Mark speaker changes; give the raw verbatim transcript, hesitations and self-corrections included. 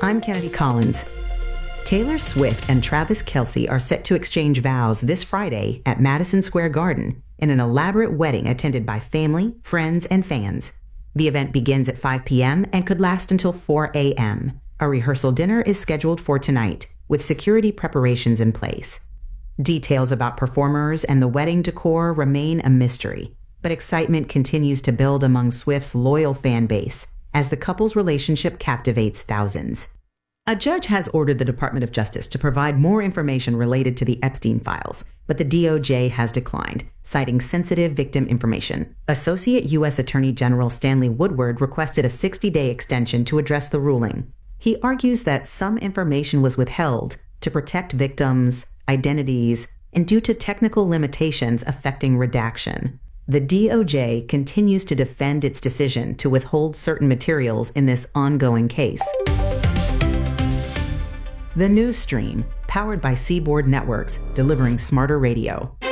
Speaker 1: I'm Kennedy Collins. Taylor Swift and Travis Kelce are set to exchange vows this Friday at Madison Square Garden in an elaborate wedding attended by family, friends, and fans. The event begins at five p.m. and could last until four a.m. A rehearsal dinner is scheduled for tonight, with security preparations in place. Details about performers and the wedding decor remain a mystery, but excitement continues to build among Swift's loyal fan base as the couple's relationship captivates thousands. A judge has ordered the Department of Justice to provide more information related to the Epstein files, but the D O J has declined, citing sensitive victim information. Associate U S Attorney General Stanley Woodward requested a sixty-day extension to address the ruling. He argues that some information was withheld to protect victims' identities and due to technical limitations affecting redaction. The D O J continues to defend its decision to withhold certain materials in this ongoing case. The News Stream, powered by Seaboard Networks, delivering smarter radio.